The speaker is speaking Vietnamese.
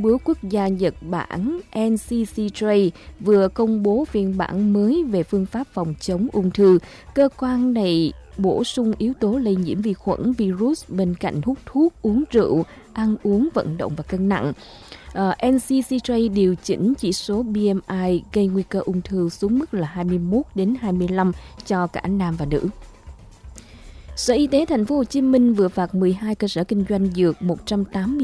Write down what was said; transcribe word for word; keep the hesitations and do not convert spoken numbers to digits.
bướu quốc gia Nhật Bản en xê xê J vừa công bố phiên bản mới về phương pháp phòng chống ung thư. Cơ quan này bổ sung yếu tố lây nhiễm vi khuẩn, virus bên cạnh hút thuốc, uống rượu, ăn uống, vận động và cân nặng. Uh, en xê xê J điều chỉnh chỉ số B M I gây nguy cơ ung thư xuống mức là hai mươi mốt đến hai mươi lăm cho cả nam và nữ. Sở Y tế Thành phố Hồ Chí Minh vừa phạt mười hai cơ sở kinh doanh dược một trăm tám mươi